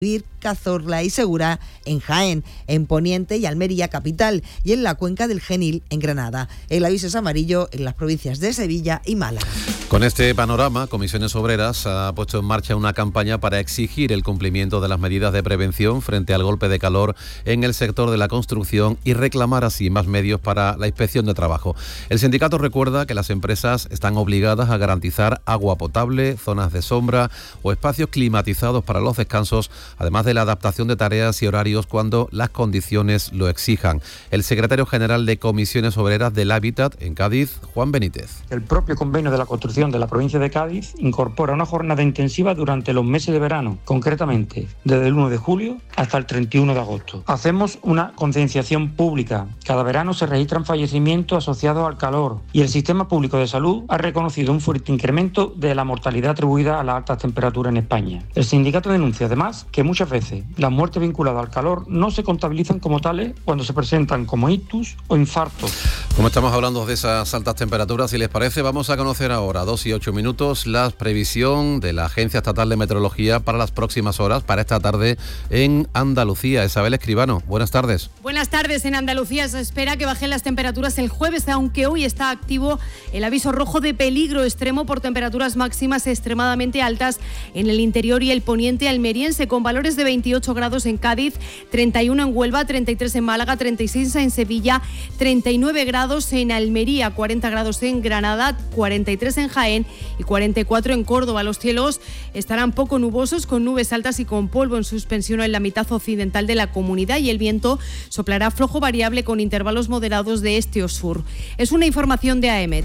Cazorla y Segura en Jaén, en Poniente y Almería capital, y en la cuenca del Genil en Granada. El aviso es amarillo en las provincias de Sevilla y Málaga. Con este panorama, Comisiones Obreras ha puesto en marcha una campaña para exigir el cumplimiento de las medidas de prevención frente al golpe de calor en el sector de la construcción y reclamar así más medios para la inspección de trabajo. El sindicato recuerda que las empresas están obligadas a garantizar agua potable, zonas de sombra o espacios climatizados para los descansos, además de la adaptación de tareas y horarios cuando las condiciones lo exijan. El secretario general de Comisiones Obreras del Hábitat en Cádiz, Juan Benítez. El propio convenio de la construcción de la provincia de Cádiz incorpora una jornada intensiva durante los meses de verano, concretamente desde el 1 de julio hasta el 31 de agosto. Hacemos una concienciación pública. Cada verano se registran fallecimientos asociados al calor y el Sistema Público de Salud ha reconocido un fuerte incremento de la mortalidad atribuida a las altas temperaturas en España. El sindicato denuncia además que muchas veces las muertes vinculadas al calor no se contabilizan como tales cuando se presentan como ictus o infartos. Como estamos hablando de esas altas temperaturas, si les parece, vamos a conocer ahora, 2 y 8 minutos, la previsión de la Agencia Estatal de Meteorología para las próximas horas, para esta tarde en Andalucía. Isabel Escribano, buenas tardes. Buenas tardes. En Andalucía se espera que bajen las temperaturas el jueves, aunque hoy está activo el aviso rojo de peligro extremo por temperaturas máximas extremadamente altas en el interior y el poniente almeriense, con valores de 28 grados en Cádiz, 31 en Huelva, 33 en Málaga, 36 en Sevilla, 39 grados en Almería, 40 grados en Granada, 43 en Jaén y 44 en Córdoba. Los cielos estarán poco nubosos, con nubes altas y con polvo en suspensión en la mitad occidental de la comunidad, y el viento soplará flojo variable con intervalos moderados de este o sur. Es una información de AEMET.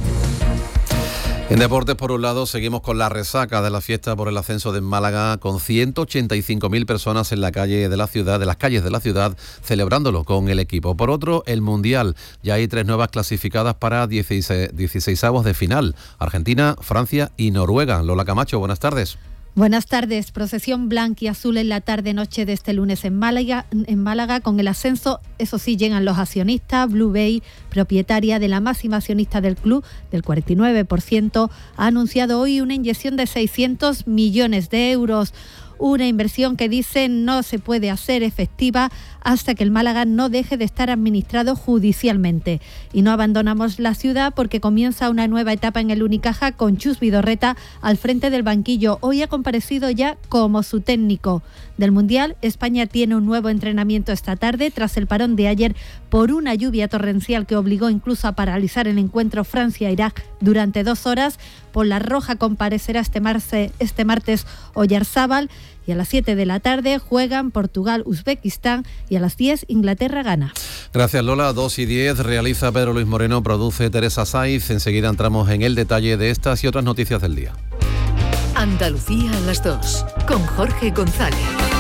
En deportes, por un lado, seguimos con la resaca de la fiesta por el ascenso de Málaga, con 185.000 personas en la calle de la ciudad, de las calles de la ciudad, celebrándolo con el equipo. Por otro, el Mundial. Ya hay 3 nuevas clasificadas para 16avos de final: Argentina, Francia y Noruega. Lola Camacho, buenas tardes. Buenas tardes. Procesión blanquiazul en la tarde-noche de este lunes en Málaga. Con el ascenso, eso sí, llegan los accionistas. Blue Bay, propietaria de la máxima accionista del club, del 49%, ha anunciado hoy una inyección de 600 millones de euros. Una inversión que dicen no se puede hacer efectiva hasta que el Málaga no deje de estar administrado judicialmente. Y no abandonamos la ciudad porque comienza una nueva etapa en el Unicaja con Chus Vidorreta al frente del banquillo. Hoy ha comparecido ya como su técnico del Mundial. España tiene un nuevo entrenamiento esta tarde tras el parón de ayer por una lluvia torrencial que obligó incluso a paralizar el encuentro Francia-Irak durante 2 horas. Por la roja comparecerá este martes Oyarzábal, y a las 7 de la tarde juegan Portugal-Uzbekistán y a las 10 Inglaterra-Ghana. Gracias, Lola. 2 y 10 realiza Pedro Luis Moreno, produce Teresa Saiz. Enseguida entramos en el detalle de estas y otras noticias del día. Andalucía a las 2, con Jorge González.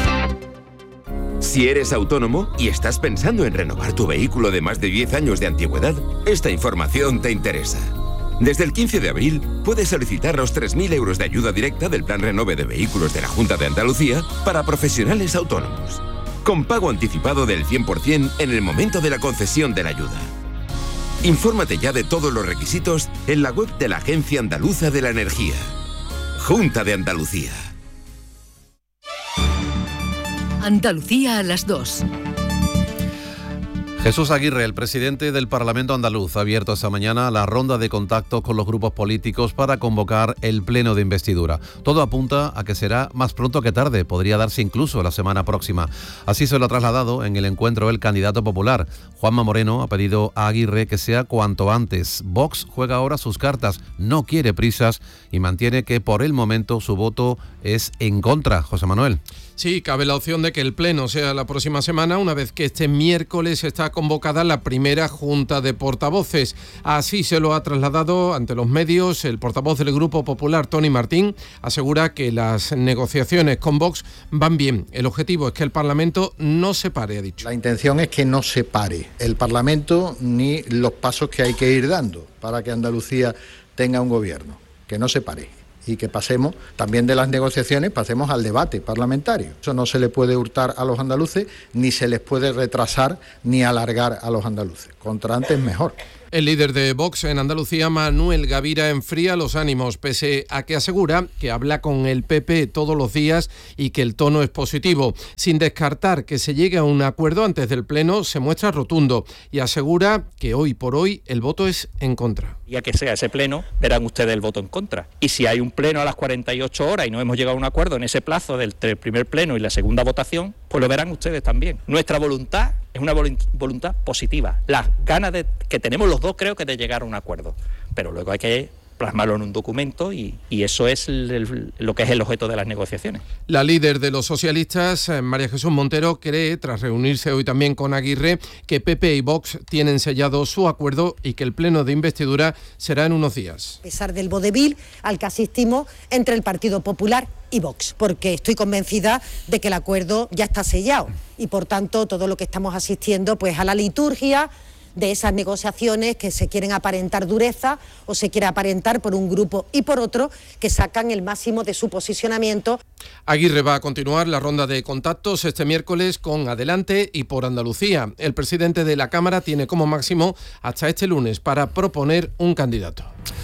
Si eres autónomo y estás pensando en renovar tu vehículo de más de 10 años de antigüedad, esta información te interesa. Desde el 15 de abril puedes solicitar los 3.000 euros de ayuda directa del Plan Renove de Vehículos de la Junta de Andalucía para profesionales autónomos, con pago anticipado del 100% en el momento de la concesión de la ayuda. Infórmate ya de todos los requisitos en la web de la Agencia Andaluza de la Energía. Junta de Andalucía. Andalucía a las 2. Jesús Aguirre, el presidente del Parlamento andaluz, ha abierto esta mañana la ronda de contactos con los grupos políticos para convocar el pleno de investidura. Todo apunta a que será más pronto que tarde, podría darse incluso la semana próxima. Así se lo ha trasladado en el encuentro el candidato popular. Juanma Moreno ha pedido a Aguirre que sea cuanto antes. Vox juega ahora sus cartas, no quiere prisas y mantiene que por el momento su voto es en contra. José Manuel. Sí, cabe la opción de que el pleno sea la próxima semana, una vez que este miércoles está convocada la primera junta de portavoces. Así se lo ha trasladado ante los medios el portavoz del Grupo Popular, Tony Martín. Asegura que las negociaciones con Vox van bien. El objetivo es que el Parlamento no se pare, ha dicho. La intención es que no se pare el Parlamento ni los pasos que hay que ir dando para que Andalucía tenga un gobierno, que no se pare. Y que pasemos también de las negociaciones, pasemos al debate parlamentario. Eso no se le puede hurtar a los andaluces, ni se les puede retrasar ni alargar a los andaluces. Contra antes mejor. El líder de Vox en Andalucía, Manuel Gavira, enfría los ánimos, pese a que asegura que habla con el PP todos los días y que el tono es positivo. Sin descartar que se llegue a un acuerdo antes del Pleno, se muestra rotundo y asegura que hoy por hoy el voto es en contra. Ya que sea ese Pleno, verán ustedes el voto en contra. Y si hay un Pleno a las 48 horas y no hemos llegado a un acuerdo en ese plazo del primer Pleno y la segunda votación, pues lo verán ustedes también. Nuestra voluntad es una voluntad positiva. Las ganas que tenemos los dos, creo que de llegar a un acuerdo. Pero luego hay que plasmarlo en un documento y eso es lo que es el objeto de las negociaciones. La líder de los socialistas, María Jesús Montero, cree, tras reunirse hoy también con Aguirre, que PP y Vox tienen sellado su acuerdo y que el pleno de investidura será en unos días. A pesar del vodevil al que asistimos entre el Partido Popular y Vox, porque estoy convencida de que el acuerdo ya está sellado y por tanto todo lo que estamos asistiendo pues a la liturgia de esas negociaciones que se quieren aparentar dureza o se quiere aparentar por un grupo y por otro que sacan el máximo de su posicionamiento. Aguirre va a continuar la ronda de contactos este miércoles con Adelante y por Andalucía. El presidente de la Cámara tiene como máximo hasta este lunes para proponer un candidato.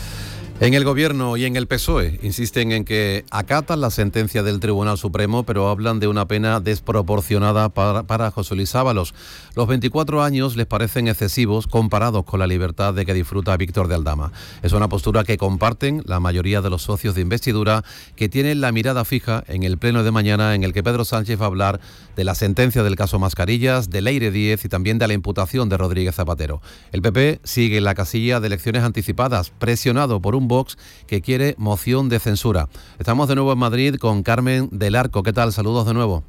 En el Gobierno y en el PSOE insisten en que acatan la sentencia del Tribunal Supremo, pero hablan de una pena desproporcionada para José Luis Ábalos. Los 24 años les parecen excesivos comparados con la libertad de que disfruta Víctor de Aldama. Es una postura que comparten la mayoría de los socios de investidura, que tienen la mirada fija en el pleno de mañana, en el que Pedro Sánchez va a hablar de la sentencia del caso Mascarillas, de Leire Díez y también de la imputación de Rodríguez Zapatero. El PP sigue en la casilla de elecciones anticipadas, presionado por un Vox que quiere moción de censura. Estamos de nuevo en Madrid con Carmen del Arco. ¿Qué tal? Saludos de nuevo.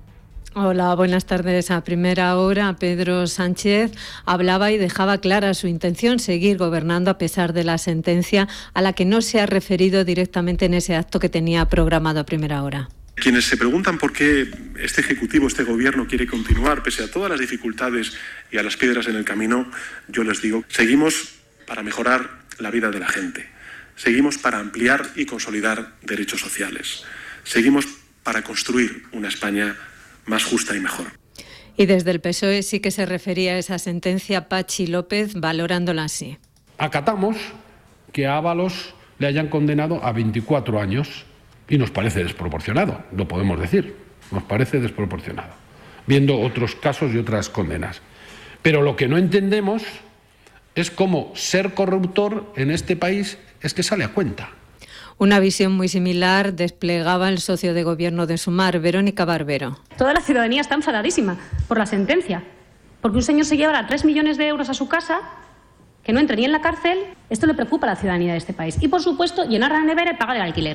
Hola, buenas tardes. A primera hora, Pedro Sánchez hablaba y dejaba clara su intención seguir gobernando a pesar de la sentencia, a la que no se ha referido directamente en ese acto que tenía programado a primera hora. Quienes se preguntan por qué este Ejecutivo, este Gobierno quiere continuar pese a todas las dificultades y a las piedras en el camino, yo les digo, seguimos para mejorar la vida de la gente. Seguimos para ampliar y consolidar derechos sociales. Seguimos para construir una España más justa y mejor. Y desde el PSOE sí que se refería a esa sentencia Pachi López, valorándola así. Acatamos que a Ábalos le hayan condenado a 24 años y nos parece desproporcionado, lo podemos decir, nos parece desproporcionado, viendo otros casos y otras condenas. Pero lo que no entendemos es cómo ser corruptor en este país es que sale a cuenta. Una visión muy similar desplegaba el socio de gobierno de Sumar, Verónica Barbero. Toda la ciudadanía está enfadadísima por la sentencia, porque un señor se llevará 3 millones de euros a su casa, que no entre ni en la cárcel. Esto le preocupa a la ciudadanía de este país. Y, por supuesto, llenar la nevera y pagar el alquiler.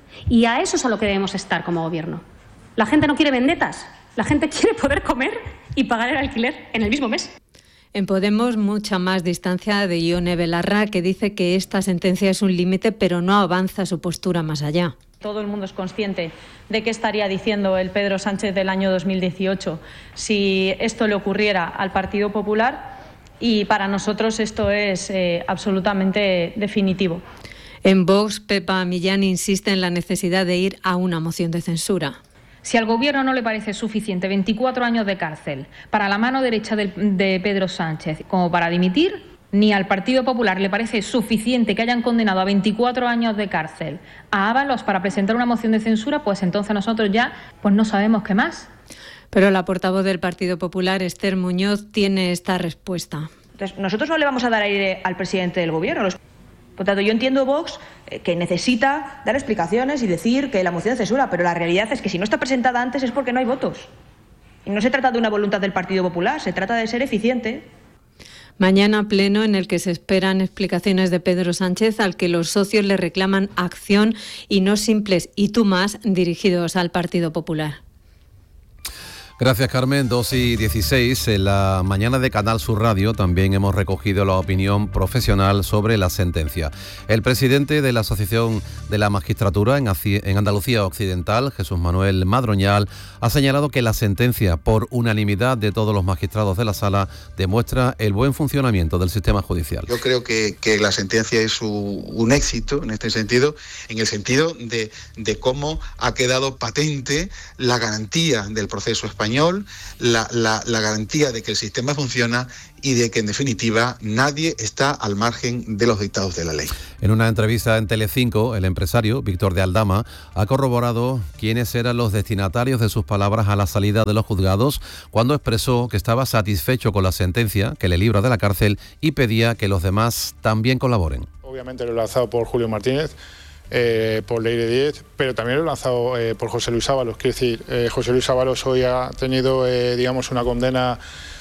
Y a eso es a lo que debemos estar como gobierno. La gente no quiere vendetas, la gente quiere poder comer y pagar el alquiler en el mismo mes. En Podemos, mucha más distancia de Ione Belarra, que dice que esta sentencia es un límite, pero no avanza su postura más allá. Todo el mundo es consciente de qué estaría diciendo el Pedro Sánchez del año 2018 si esto le ocurriera al Partido Popular, y para nosotros esto es absolutamente definitivo. En Vox, Pepa Millán insiste en la necesidad de ir a una moción de censura. Si al Gobierno no le parece suficiente 24 años de cárcel para la mano derecha de Pedro Sánchez como para dimitir, ni al Partido Popular le parece suficiente que hayan condenado a 24 años de cárcel a Ábalos para presentar una moción de censura, pues entonces nosotros ya no sabemos qué más. Pero la portavoz del Partido Popular, Esther Muñoz, tiene esta respuesta. Entonces, nosotros no le vamos a dar aire al presidente del Gobierno. Por tanto, yo entiendo Vox que necesita dar explicaciones y decir que la moción de censura, pero la realidad es que si no está presentada antes es porque no hay votos. Y no se trata de una voluntad del Partido Popular, se trata de ser eficiente. Mañana pleno en el que se esperan explicaciones de Pedro Sánchez, al que los socios le reclaman acción y no simples "y tú más" dirigidos al Partido Popular. Gracias, Carmen. 2:16. En la mañana de Canal Sur Radio también hemos recogido la opinión profesional sobre la sentencia. El presidente de la Asociación de la Magistratura en Andalucía Occidental, Jesús Manuel Madroñal, ha señalado que la sentencia, por unanimidad de todos los magistrados de la sala, demuestra el buen funcionamiento del sistema judicial. Yo creo que la sentencia es un éxito en este sentido, en el sentido de cómo ha quedado patente la garantía del proceso español español, la garantía de que el sistema funciona y de que, en definitiva, nadie está al margen de los dictados de la ley. En una entrevista en Telecinco, el empresario Víctor de Aldama ha corroborado quiénes eran los destinatarios de sus palabras a la salida de los juzgados cuando expresó que estaba satisfecho con la sentencia que le libra de la cárcel y pedía que los demás también colaboren. Obviamente lo he lanzado por Julio Martínez, por Leire Díez, pero también lo he lanzado por José Luis Ábalos. Quiero decir, José Luis Ábalos hoy ha tenido, digamos, una condena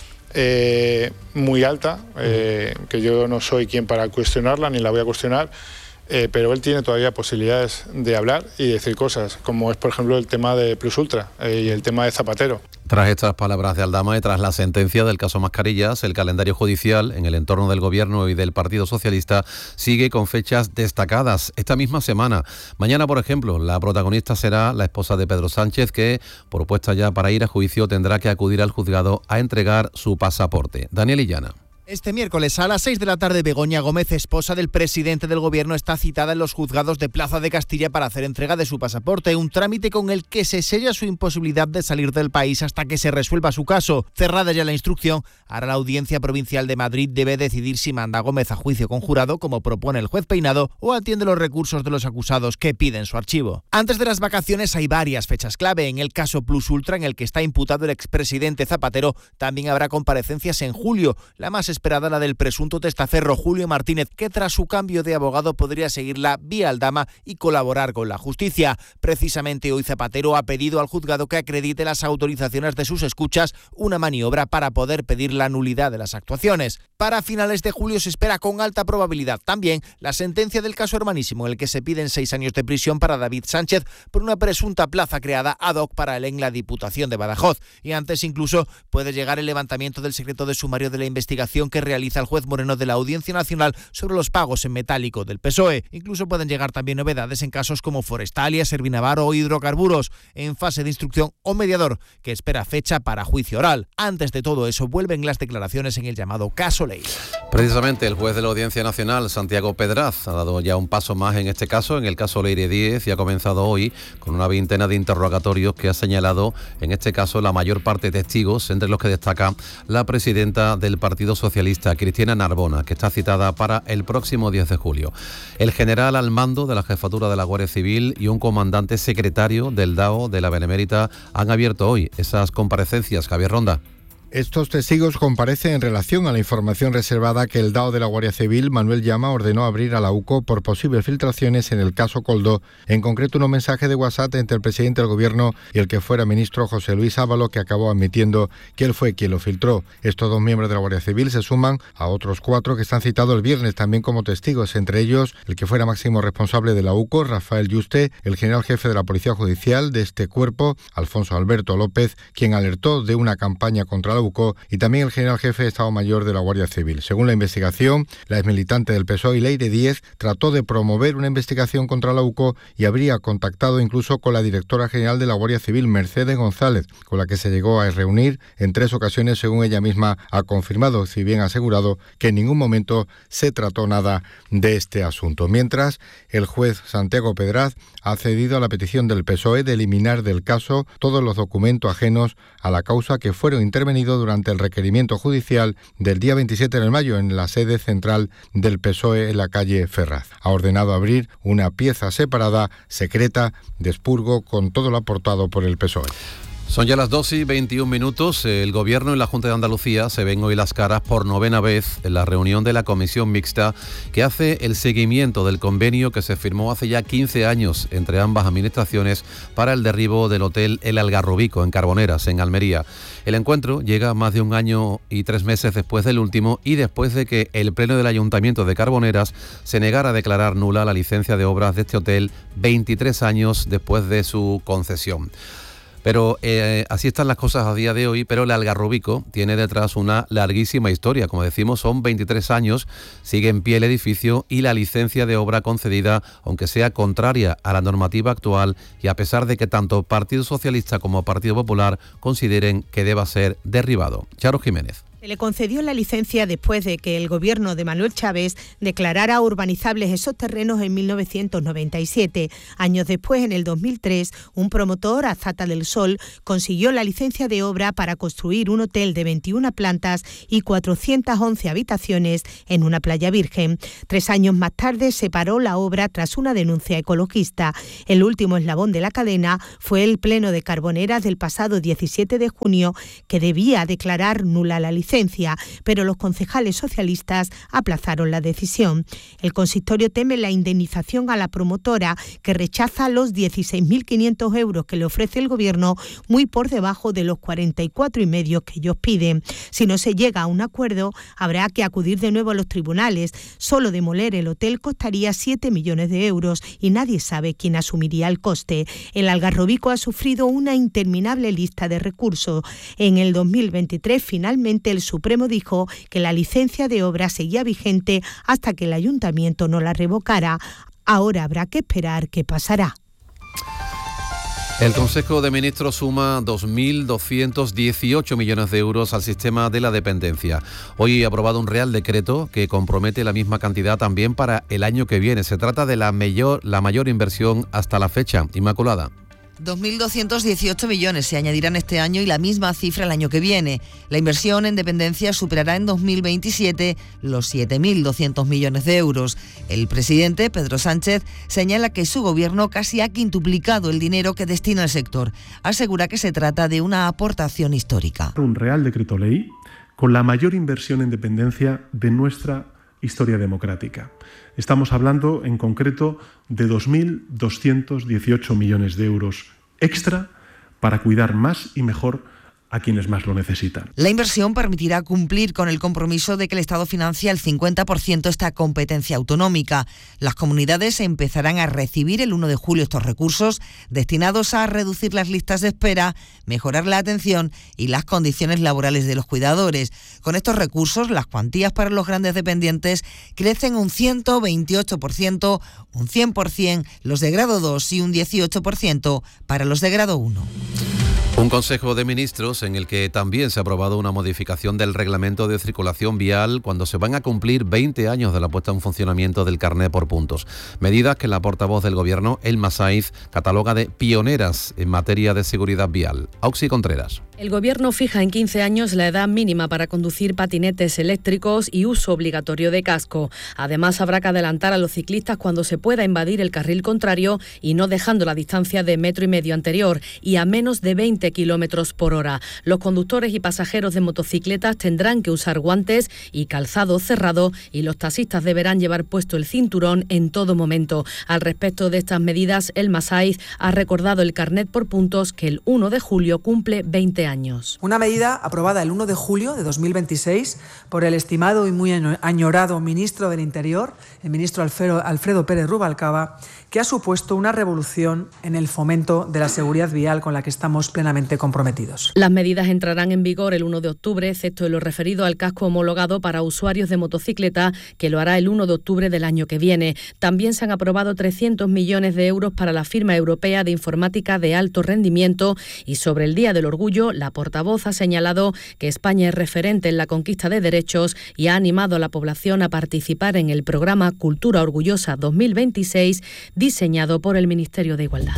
muy alta, que yo no soy quien para cuestionarla, ni la voy a cuestionar, pero él tiene todavía posibilidades de hablar y decir cosas, como es, por ejemplo, el tema de Plus Ultra y el tema de Zapatero. Tras estas palabras de Aldama y tras la sentencia del caso Mascarillas, el calendario judicial en el entorno del Gobierno y del Partido Socialista sigue con fechas destacadas esta misma semana. Mañana, por ejemplo, la protagonista será la esposa de Pedro Sánchez, que, propuesta ya para ir a juicio, tendrá que acudir al juzgado a entregar su pasaporte. Daniel Illana. Este miércoles a las 6 de la tarde, Begoña Gómez, esposa del presidente del Gobierno, está citada en los juzgados de Plaza de Castilla para hacer entrega de su pasaporte, un trámite con el que se sella su imposibilidad de salir del país hasta que se resuelva su caso. Cerrada ya la instrucción, ahora la Audiencia Provincial de Madrid debe decidir si manda a Gómez a juicio con jurado, como propone el juez Peinado, o atiende los recursos de los acusados que piden su archivo. Antes de las vacaciones hay varias fechas clave. En el caso Plus Ultra, en el que está imputado el expresidente Zapatero, también habrá comparecencias en julio. La más esperada, la del presunto testaferro Julio Martínez, que tras su cambio de abogado podría seguirla vía Aldama y colaborar con la justicia. Precisamente hoy Zapatero ha pedido al juzgado que acredite las autorizaciones de sus escuchas, una maniobra para poder pedir la nulidad de las actuaciones. Para finales de julio se espera con alta probabilidad también la sentencia del caso Hermanísimo, en el que se piden 6 años de prisión para David Sánchez por una presunta plaza creada ad hoc para él en la Diputación de Badajoz. Y antes incluso puede llegar el levantamiento del secreto de sumario de la investigación que realiza el juez Moreno de la Audiencia Nacional sobre los pagos en metálico del PSOE. Incluso pueden llegar también novedades en casos como Forestalia, Servinavar o Hidrocarburos, en fase de instrucción o mediador, que espera fecha para juicio oral. Antes de todo eso, vuelven las declaraciones en el llamado caso Ley. Precisamente el juez de la Audiencia Nacional, Santiago Pedraz, ha dado ya un paso más en este caso, en el caso Leire Díez, y ha comenzado hoy con una veintena de interrogatorios que ha señalado, en este caso, la mayor parte de testigos, entre los que destaca la presidenta del Partido Socialista, Cristina Narbona, que está citada para el próximo 10 de julio. El general al mando de la jefatura de la Guardia Civil y un comandante secretario del DAO de la Benemérita han abierto hoy esas comparecencias. Javier Ronda. Estos testigos comparecen en relación a la información reservada que el DAO de la Guardia Civil, Manuel Llama, ordenó abrir a la UCO por posibles filtraciones en el caso Coldo, en concreto un mensaje de WhatsApp entre el presidente del Gobierno y el que fuera ministro José Luis Ábalos, que acabó admitiendo que él fue quien lo filtró. Estos 2 miembros de la Guardia Civil se suman a otros 4 que están citados el viernes también como testigos, entre ellos el que fuera máximo responsable de la UCO, Rafael Yuste, el general jefe de la Policía Judicial de este cuerpo, Alfonso Alberto López, quien alertó de una campaña contra la UCO, y también el general jefe de Estado Mayor de la Guardia Civil. Según la investigación, la exmilitante del PSOE, Leire Díez, trató de promover una investigación contra la UCO y habría contactado incluso con la directora general de la Guardia Civil, Mercedes González, con la que se llegó a reunir en 3 ocasiones, según ella misma ha confirmado, si bien ha asegurado que en ningún momento se trató nada de este asunto. Mientras, el juez Santiago Pedraz ha cedido a la petición del PSOE de eliminar del caso todos los documentos ajenos a la causa que fueron intervenidos durante el requerimiento judicial del día 27 de mayo en la sede central del PSOE en la calle Ferraz. Ha ordenado abrir una pieza separada, secreta, de expurgo con todo lo aportado por el PSOE. Son ya las 2:21. El Gobierno y la Junta de Andalucía se ven hoy las caras por 9ª vez en la reunión de la Comisión Mixta que hace el seguimiento del convenio que se firmó hace ya 15 años entre ambas administraciones para el derribo del hotel El Algarrobico en Carboneras, en Almería. El encuentro llega más de 1 año y 3 meses después del último y después de que el Pleno del Ayuntamiento de Carboneras se negara a declarar nula la licencia de obras de este hotel 23 años después de su concesión. Pero así están las cosas a día de hoy, pero el Algarrobico tiene detrás una larguísima historia. Como decimos, son 23 años, sigue en pie el edificio y la licencia de obra concedida, aunque sea contraria a la normativa actual y a pesar de que tanto Partido Socialista como Partido Popular consideren que deba ser derribado. Charo Jiménez. Se le concedió la licencia después de que el gobierno de Manuel Chávez declarara urbanizables esos terrenos en 1997. Años después, en el 2003, un promotor, Azata del Sol, consiguió la licencia de obra para construir un hotel de 21 plantas y 411 habitaciones en una playa virgen. 3 años más tarde se paró la obra tras una denuncia ecologista. El último eslabón de la cadena fue el Pleno de Carboneras del pasado 17 de junio, que debía declarar nula la licencia, pero los concejales socialistas aplazaron la decisión. El consistorio teme la indemnización a la promotora, que rechaza los 16.500 euros que le ofrece el gobierno, muy por debajo de los 44,5 que ellos piden. Si no se llega a un acuerdo, habrá que acudir de nuevo a los tribunales. Solo demoler el hotel costaría 7 millones de euros y nadie sabe quién asumiría el coste. El Algarrobico ha sufrido una interminable lista de recursos. En el 2023, finalmente, el Supremo dijo que la licencia de obra seguía vigente hasta que el ayuntamiento no la revocara. Ahora habrá que esperar qué pasará. El Consejo de Ministros suma 2.218 millones de euros al sistema de la dependencia. Hoy ha aprobado un Real Decreto que compromete la misma cantidad también para el año que viene. Se trata de la mayor inversión hasta la fecha. Inmaculada. 2.218 millones se añadirán este año y la misma cifra el año que viene. La inversión en dependencia superará en 2027 los 7.200 millones de euros. El presidente, Pedro Sánchez, señala que su gobierno casi ha quintuplicado el dinero que destina al sector. Asegura que se trata de una aportación histórica. Un Real Decreto Ley con la mayor inversión en dependencia de nuestra historia democrática. Estamos hablando en concreto de 2.218 millones de euros extra para cuidar más y mejor a quienes más lo necesitan. La inversión permitirá cumplir con el compromiso de que el Estado financia el 50% esta competencia autonómica. Las comunidades empezarán a recibir el 1 de julio estos recursos destinados a reducir las listas de espera, mejorar la atención y las condiciones laborales de los cuidadores. Con estos recursos, las cuantías para los grandes dependientes crecen un 128%, un 100% los de grado 2 y un 18% para los de grado 1. Un Consejo de Ministros en el que también se ha aprobado una modificación del reglamento de circulación vial cuando se van a cumplir 20 años de la puesta en funcionamiento del carné por puntos. Medidas que la portavoz del Gobierno, Elma Saiz, cataloga de pioneras en materia de seguridad vial. Auxi Contreras. El Gobierno fija en 15 años la edad mínima para conducir patinetes eléctricos y uso obligatorio de casco. Además, habrá que adelantar a los ciclistas cuando se pueda invadir el carril contrario y no dejando la distancia de 1,5 metros anterior y a menos de 20 kilómetros por hora. Los conductores y pasajeros de motocicletas tendrán que usar guantes y calzado cerrado y los taxistas deberán llevar puesto el cinturón en todo momento. Al respecto de estas medidas, Elma Saiz ha recordado el carnet por puntos que el 1 de julio cumple 20 años. Una medida aprobada el 1 de julio de 2026 por el estimado y muy añorado ministro del Interior, el ministro Alfredo Pérez Rubalcaba, que ha supuesto una revolución en el fomento de la seguridad vial con la que estamos plenamente comprometidos. Las medidas entrarán en vigor el 1 de octubre, excepto en lo referido al casco homologado para usuarios de motocicleta, que lo hará el 1 de octubre del año que viene. También se han aprobado 300 millones de euros para la firma europea de informática de alto rendimiento y sobre el Día del Orgullo, la portavoz ha señalado que España es referente en la conquista de derechos y ha animado a la población a participar en el programa Cultura Orgullosa 2026, diseñado por el Ministerio de Igualdad.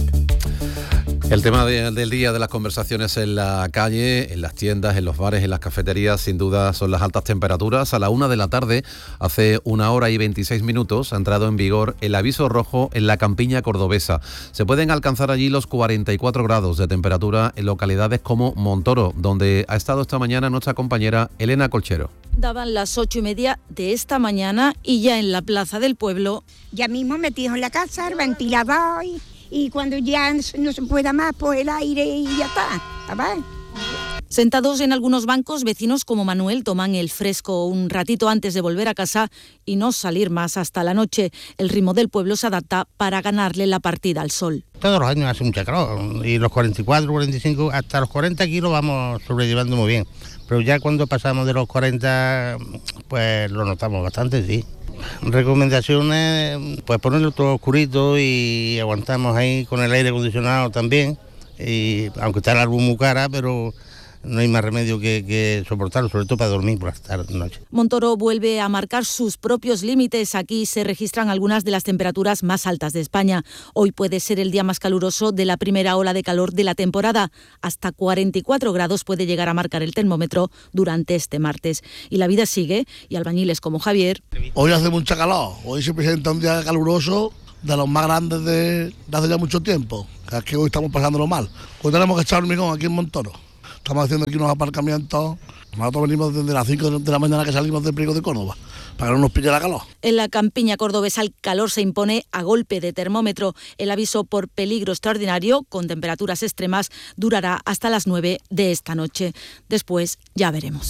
El tema del día de las conversaciones en la calle, en las tiendas, en los bares, en las cafeterías, sin duda son las altas temperaturas. A la 1 de la tarde, hace 1 hora y 26 minutos, ha entrado en vigor el aviso rojo en la campiña cordobesa. Se pueden alcanzar allí los 44 grados de temperatura en localidades como Montoro, donde ha estado esta mañana nuestra compañera Elena Colchero. Daban las 8:30 de esta mañana y ya en la plaza del pueblo. Ya mismo metidos en la casa, el ventilador y cuando ya no se pueda más, pues el aire y ya está, ¿sabes? Sentados en algunos bancos, vecinos como Manuel toman el fresco un ratito antes de volver a casa y no salir más hasta la noche. El ritmo del pueblo se adapta para ganarle la partida al sol. Todos los años hace mucha calor y los 44, 45, hasta los 40 kilos vamos sobrellevando muy bien. Pero ya cuando pasamos de los 40, pues lo notamos bastante, sí. Recomendaciones, pues ponerlo todo oscurito y aguantamos ahí con el aire acondicionado también. Y aunque está la luz muy cara, pero no hay más remedio que soportarlo, sobre todo para dormir por las noches. Montoro vuelve a marcar sus propios límites. Aquí se registran algunas de las temperaturas más altas de España. Hoy puede ser el día más caluroso de la primera ola de calor de la temporada. Hasta 44 grados puede llegar a marcar el termómetro durante este martes. Y la vida sigue, y albañiles como Javier. Hoy hace mucha calor, hoy se presenta un día caluroso de los más grandes de hace ya mucho tiempo. Es que hoy estamos pasándolo mal. Hoy tenemos que echar hormigón aquí en Montoro. Estamos haciendo aquí unos aparcamientos. Nosotros venimos desde las 5 de la mañana que salimos del Priego de Córdoba, para que no nos pille la calor. En la campiña cordobesa el calor se impone a golpe de termómetro. El aviso por peligro extraordinario, con temperaturas extremas, durará hasta las 9 de esta noche. Después ya veremos.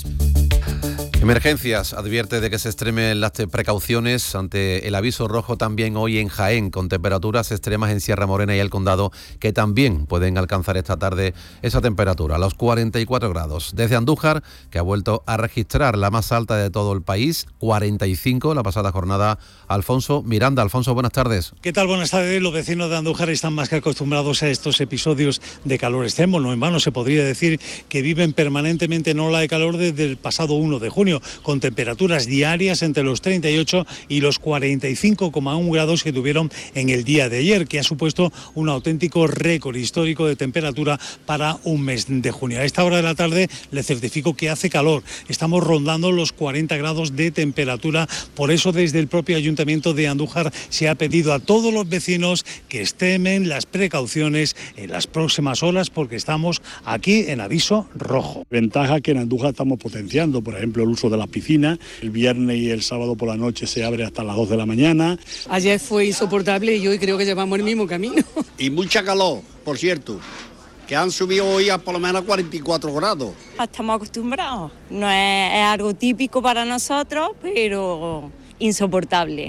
Emergencias advierte de que se extremen las precauciones ante el aviso rojo también hoy en Jaén, con temperaturas extremas en Sierra Morena y el Condado, que también pueden alcanzar esta tarde esa temperatura, los 44 grados. Desde Andújar, que ha vuelto a registrar la más alta de todo el país, 45 la pasada jornada. Alfonso Miranda. Alfonso, buenas tardes. ¿Qué tal? Buenas tardes. Los vecinos de Andújar están más que acostumbrados a estos episodios de calor extremo. No en vano se podría decir que viven permanentemente en ola de calor desde el pasado 1 de junio, con temperaturas diarias entre los 38 y los 45,1 grados que tuvieron en el día de ayer, que ha supuesto un auténtico récord histórico de temperatura para un mes de junio. A esta hora de la tarde les certifico que hace calor. Estamos rondando los 40 grados de temperatura. Por eso, desde el propio Ayuntamiento de Andújar se ha pedido a todos los vecinos que extremen las precauciones en las próximas horas, porque estamos aquí en aviso rojo. Ventaja que en Andújar estamos potenciando, por ejemplo, el uso de las piscinas. El viernes y el sábado por la noche se abre hasta las 2 de la mañana. Ayer fue insoportable y hoy creo que llevamos el mismo camino. Y mucha calor, por cierto, que han subido hoy a por lo menos 44 grados. Estamos acostumbrados, no es algo típico para nosotros, pero insoportable.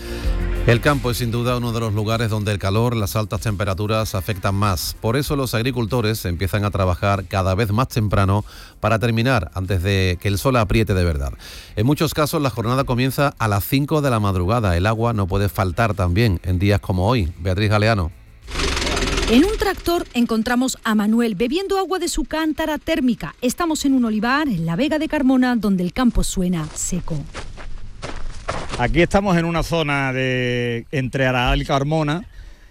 El campo es sin duda uno de los lugares donde el calor, las altas temperaturas afectan más. Por eso los agricultores empiezan a trabajar cada vez más temprano para terminar antes de que el sol apriete de verdad. En muchos casos la jornada comienza a las 5 de la madrugada. El agua no puede faltar también en días como hoy. Beatriz Galeano. En un tractor encontramos a Manuel bebiendo agua de su cántara térmica. Estamos en un olivar en la Vega de Carmona, donde el campo suena seco. Aquí estamos en una zona entre Araal y Carmona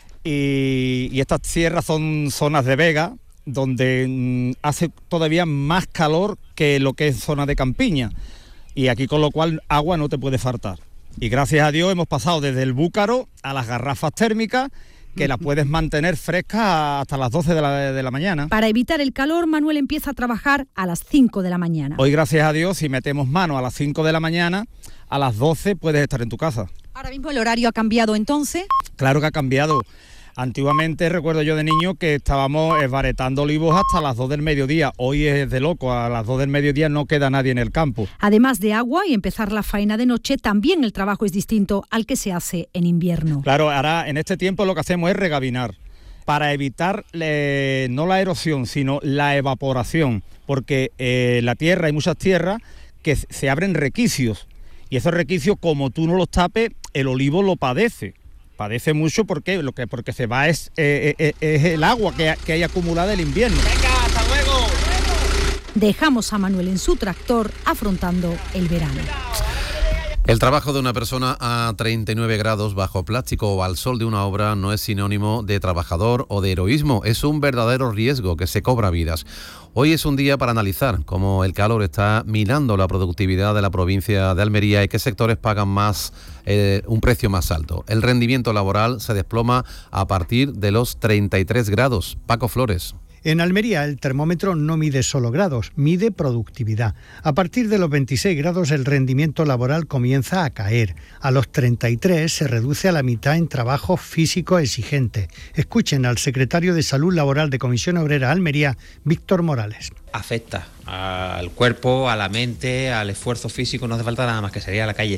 y estas tierras son zonas de vega donde hace todavía más calor que lo que es zona de campiña, y aquí con lo cual agua no te puede faltar. Y gracias a Dios hemos pasado desde el búcaro a las garrafas térmicas, que las puedes mantener frescas hasta las 12 de la mañana. Para evitar el calor, Manuel empieza a trabajar a las 5 de la mañana. Hoy, gracias a Dios, si metemos mano a las 5 de la mañana, a las 12 puedes estar en tu casa. ¿Ahora mismo el horario ha cambiado entonces? Claro que ha cambiado. Antiguamente, recuerdo yo de niño, que estábamos esbaretando olivos hasta las 2 del mediodía. Hoy es de loco, a las 2 del mediodía no queda nadie en el campo. Además de agua y empezar la faena de noche, también el trabajo es distinto al que se hace en invierno. Claro, ahora en este tiempo lo que hacemos es regabinar, para evitar no la erosión, sino la evaporación, porque la tierra, hay muchas tierras que se abren requicios, y esos requicios, como tú no los tapes, el olivo lo padece. Padece mucho porque se va es el agua que hay acumulada el invierno. ¡Venga, hasta luego! Dejamos a Manuel en su tractor afrontando el verano. El trabajo de una persona a 39 grados bajo plástico o al sol de una obra no es sinónimo de trabajador o de heroísmo, es un verdadero riesgo que se cobra vidas. Hoy es un día para analizar cómo el calor está minando la productividad de la provincia de Almería y qué sectores pagan un precio más alto. El rendimiento laboral se desploma a partir de los 33 grados. Paco Flores. En Almería el termómetro no mide solo grados, mide productividad. A partir de los 26 grados el rendimiento laboral comienza a caer. A los 33 se reduce a la mitad en trabajo físico exigente. Escuchen al secretario de Salud Laboral de Comisión Obrera Almería, Víctor Morales. Afecta al cuerpo, a la mente, al esfuerzo físico, no hace falta nada más que salir a la calle.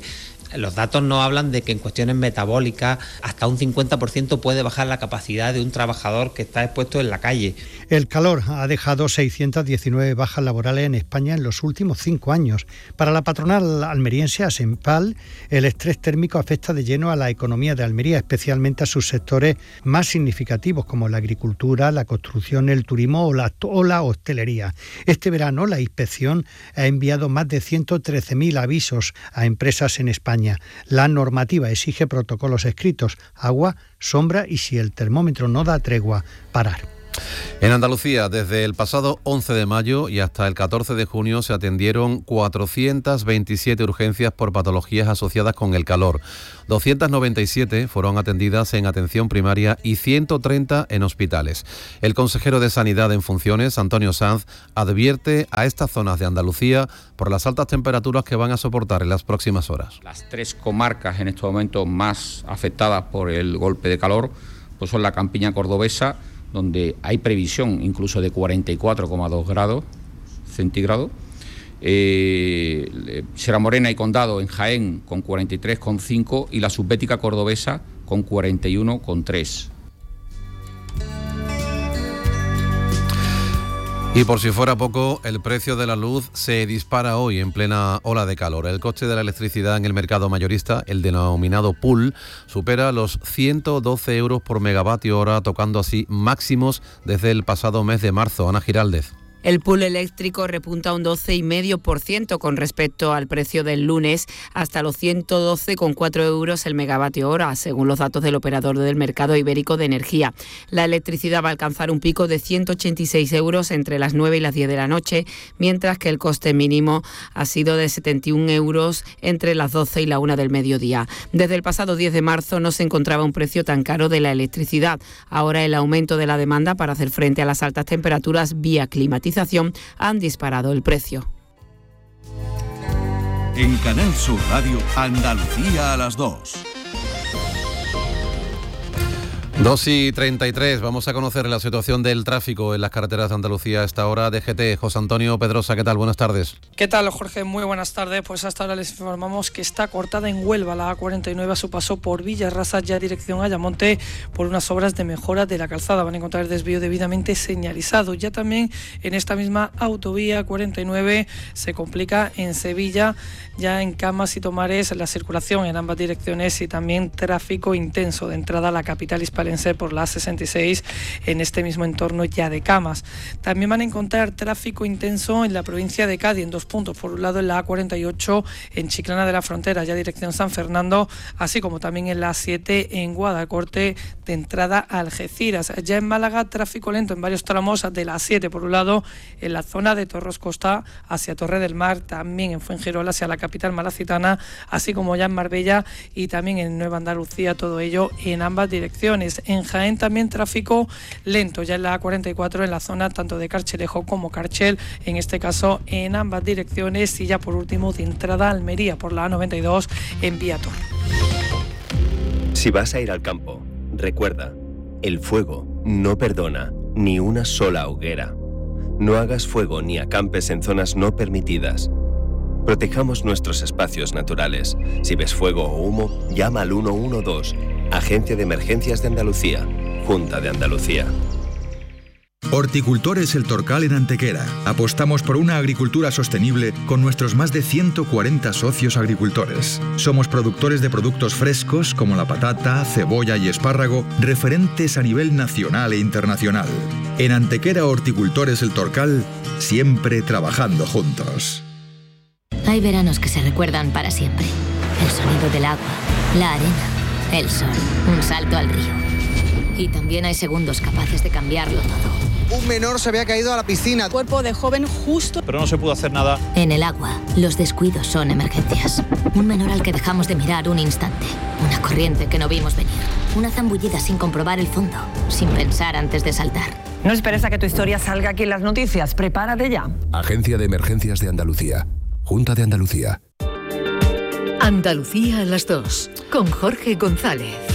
Los datos nos hablan de que en cuestiones metabólicas hasta un 50% puede bajar la capacidad de un trabajador que está expuesto en la calle. El calor ha dejado 619 bajas laborales en España en los últimos 5 años. Para la patronal almeriense ASEMPAL, el estrés térmico afecta de lleno a la economía de Almería, especialmente a sus sectores más significativos como la agricultura, la construcción, el turismo o la hostelería. Este verano la inspección ha enviado más de 113.000 avisos a empresas en España. La normativa exige protocolos escritos, agua, sombra y, si el termómetro no da tregua, parar. En Andalucía, desde el pasado 11 de mayo y hasta el 14 de junio se atendieron 427 urgencias por patologías asociadas con el calor. 297 fueron atendidas en atención primaria y 130 en hospitales. El consejero de Sanidad en funciones, Antonio Sanz, advierte a estas zonas de Andalucía por las altas temperaturas que van a soportar en las próximas horas. Las 3 comarcas en estos momentos más afectadas por el golpe de calor pues son la campiña cordobesa, donde hay previsión incluso de 44,2 grados centígrados. Sierra Morena y Condado en Jaén con 43,5 y la subbética cordobesa con 41,3. Y por si fuera poco, el precio de la luz se dispara hoy en plena ola de calor. El coste de la electricidad en el mercado mayorista, el denominado pool, supera los 112 euros por megavatio hora, tocando así máximos desde el pasado mes de marzo. Ana Giraldez. El pool eléctrico repunta un 12,5% con respecto al precio del lunes, hasta los 112,4 euros el megavatio hora, según los datos del operador del mercado ibérico de energía. La electricidad va a alcanzar un pico de 186 euros entre las 9 y las 10 de la noche, mientras que el coste mínimo ha sido de 71 euros entre las 12 y la 1 del mediodía. Desde el pasado 10 de marzo no se encontraba un precio tan caro de la electricidad. Ahora el aumento de la demanda para hacer frente a las altas temperaturas vía climatización han disparado el precio. En Canal Sur Radio, Andalucía a las 2. 2:33, vamos a conocer la situación del tráfico en las carreteras de Andalucía a esta hora. DGT, José Antonio Pedrosa, ¿qué tal? Buenas tardes. ¿Qué tal, Jorge? Muy buenas tardes. Pues hasta ahora les informamos que está cortada en Huelva la A49 a su paso por Villarrasa, ya dirección Ayamonte, por unas obras de mejora de la calzada. Van a encontrar el desvío debidamente señalizado. Ya también en esta misma autovía 49 se complica en Sevilla, ya en Camas y Tomares, la circulación en ambas direcciones y también tráfico intenso de entrada a la capital hispalense por la A66 en este mismo entorno ya de Camas. También van a encontrar tráfico intenso en la provincia de Cádiz en 2 puntos. Por un lado en la A48 en Chiclana de la Frontera, ya dirección San Fernando, así como también en la A7 en Guadacorte de entrada a Algeciras. Ya en Málaga, tráfico lento en varios tramos de la A7, por un lado en la zona de Torros Costa hacia Torre del Mar, también en Fuengirola hacia la capital malacitana, así como ya en Marbella y también en Nueva Andalucía, todo ello en ambas direcciones. En Jaén también tráfico lento, ya en la A44 en la zona tanto de Carchelejo como Carchel, en este caso en ambas direcciones, y ya por último de entrada a Almería por la A92 en Viator. Si vas a ir al campo, recuerda, el fuego no perdona ni una sola hoguera. No hagas fuego ni acampes en zonas no permitidas. Protejamos nuestros espacios naturales. Si ves fuego o humo, llama al 112, Agencia de Emergencias de Andalucía, Junta de Andalucía. Horticultores El Torcal en Antequera. Apostamos por una agricultura sostenible con nuestros más de 140 socios agricultores. Somos productores de productos frescos como la patata, cebolla y espárrago, referentes a nivel nacional e internacional. En Antequera Horticultores El Torcal, siempre trabajando juntos. Hay veranos que se recuerdan para siempre. El sonido del agua, la arena, el sol, un salto al río. Y también hay segundos capaces de cambiarlo todo. Un menor se había caído a la piscina. Cuerpo de joven justo. Pero no se pudo hacer nada. En el agua, los descuidos son emergencias. Un menor al que dejamos de mirar un instante. Una corriente que no vimos venir. Una zambullida sin comprobar el fondo. Sin pensar antes de saltar. No esperes a que tu historia salga aquí en las noticias. Prepárate ya. Agencia de Emergencias de Andalucía. Junta de Andalucía. Andalucía a las 2, con Jorge González.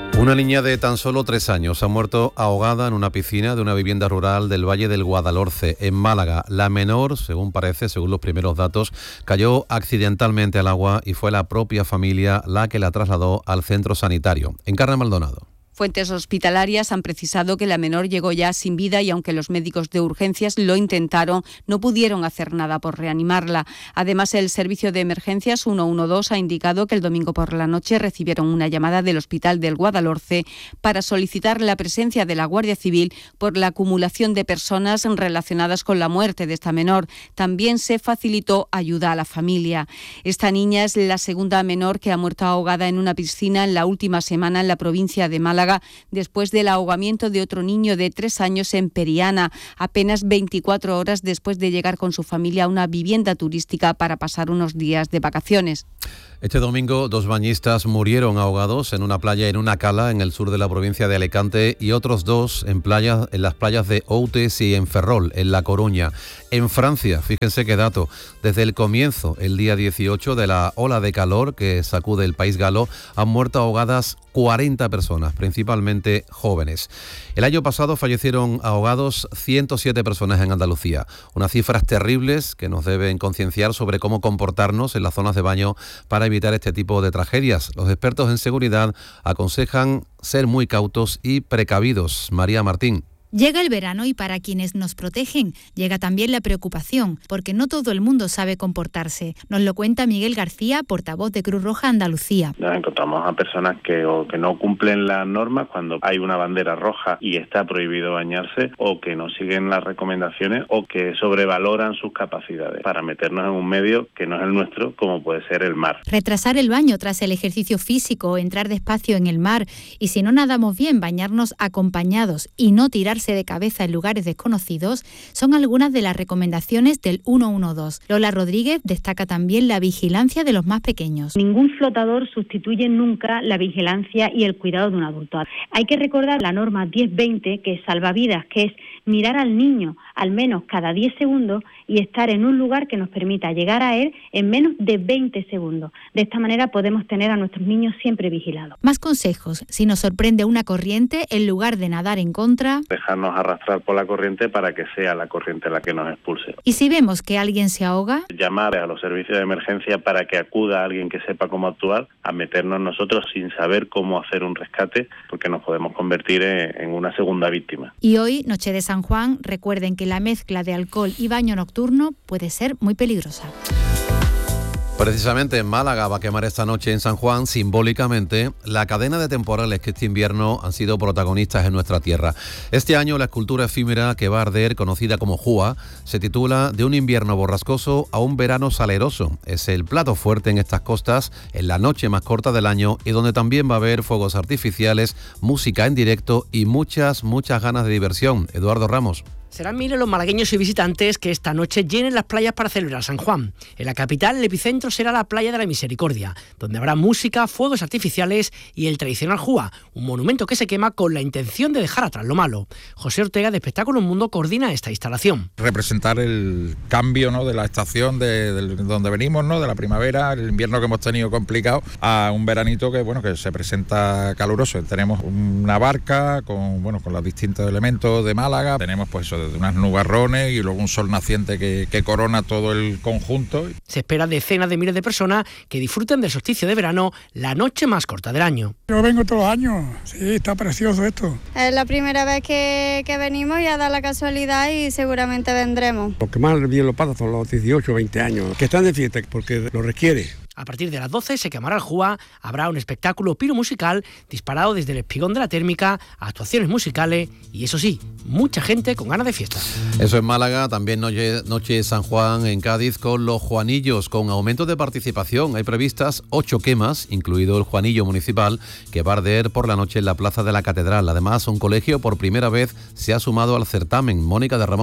Una niña de tan solo 3 años ha muerto ahogada en una piscina de una vivienda rural del Valle del Guadalhorce, en Málaga. La menor, según parece, según los primeros datos, cayó accidentalmente al agua y fue la propia familia la que la trasladó al centro sanitario. Encarna Maldonado. Fuentes hospitalarias han precisado que la menor llegó ya sin vida y aunque los médicos de urgencias lo intentaron, no pudieron hacer nada por reanimarla. Además, el servicio de emergencias 112 ha indicado que el domingo por la noche recibieron una llamada del Hospital del Guadalhorce para solicitar la presencia de la Guardia Civil por la acumulación de personas relacionadas con la muerte de esta menor. También se facilitó ayuda a la familia. Esta niña es la segunda menor que ha muerto ahogada en una piscina en la última semana en la provincia de Málaga, después del ahogamiento de otro niño de 3 años en Periana, apenas 24 horas después de llegar con su familia a una vivienda turística para pasar unos días de vacaciones. Este domingo 2 bañistas murieron ahogados en una playa en una cala en el sur de la provincia de Alicante y otros 2 en las playas de Outes y en Ferrol, en La Coruña. En Francia, fíjense qué dato, desde el comienzo, el día 18 de la ola de calor que sacude el país galo, han muerto ahogadas 40 personas, principalmente jóvenes. El año pasado fallecieron ahogados 107 personas en Andalucía, unas cifras terribles que nos deben concienciar sobre cómo comportarnos en las zonas de baño para evitar este tipo de tragedias. Los expertos en seguridad aconsejan ser muy cautos y precavidos. María Martín. Llega el verano y para quienes nos protegen llega también la preocupación, porque no todo el mundo sabe comportarse. Nos lo cuenta Miguel García, portavoz de Cruz Roja Andalucía. Nos encontramos a personas que no cumplen las normas cuando hay una bandera roja y está prohibido bañarse, o que no siguen las recomendaciones o que sobrevaloran sus capacidades para meternos en un medio que no es el nuestro, como puede ser el mar. Retrasar el baño tras el ejercicio físico, entrar despacio en el mar y si no nadamos bien, bañarnos acompañados y no tirar de cabeza en lugares desconocidos son algunas de las recomendaciones del 112. Lola Rodríguez destaca también la vigilancia de los más pequeños. Ningún flotador sustituye nunca la vigilancia y el cuidado de un adulto. Hay que recordar la norma 10-20, que es salvavidas, que es mirar al niño al menos cada 10 segundos y estar en un lugar que nos permita llegar a él en menos de 20 segundos. De esta manera podemos tener a nuestros niños siempre vigilados. Más consejos. Si nos sorprende una corriente, en lugar de nadar en contra, dejarnos arrastrar por la corriente para que sea la corriente la que nos expulse. Y si vemos que alguien se ahoga, llamar a los servicios de emergencia para que acuda a alguien que sepa cómo actuar, a meternos nosotros sin saber cómo hacer un rescate, porque nos podemos convertir en una segunda víctima. Y hoy, noche de San Juan, recuerden que la mezcla de alcohol y baño nocturno puede ser muy peligrosa. Precisamente en Málaga va a quemar esta noche en San Juan, simbólicamente, la cadena de temporales que este invierno han sido protagonistas en nuestra tierra. Este año la escultura efímera que va a arder, conocida como Júa, se titula De un invierno borrascoso a un verano saleroso. Es el plato fuerte en estas costas, en la noche más corta del año y donde también va a haber fuegos artificiales, música en directo y muchas ganas de diversión. Eduardo Ramos. Serán miles los malagueños y visitantes que esta noche llenen las playas para celebrar San Juan. En la capital, el epicentro será la playa de la Misericordia, donde habrá música, fuegos artificiales y el tradicional Júa, un monumento que se quema con la intención de dejar atrás lo malo. José Ortega, de Espectáculo Mundo, coordina esta instalación. Representar el cambio, ¿no?, de la estación de donde venimos, ¿no?, de la primavera, el invierno que hemos tenido complicado, a un veranito que se presenta caluroso. Tenemos una barca con los distintos elementos de Málaga, tenemos pues eso, de unas nubarrones y luego un sol naciente que corona todo el conjunto. Se espera decenas de miles de personas que disfruten del solsticio de verano, la noche más corta del año. Yo vengo todos los años, sí, está precioso esto. Es la primera vez que venimos y ha dado la casualidad y seguramente vendremos. Lo que más bien lo pasa son los 18 o 20 años, que están de fiesta porque lo requiere. A partir de las 12 se quemará el Júa, habrá un espectáculo piromusical disparado desde el espigón de la térmica, actuaciones musicales y, eso sí, mucha gente con ganas de fiesta. Eso en Málaga, también noche San Juan en Cádiz con los Juanillos, con aumento de participación. Hay previstas 8 quemas, incluido el Juanillo municipal, que va a arder por la noche en la plaza de la Catedral. Además, un colegio por primera vez se ha sumado al certamen. Mónica de Ramón.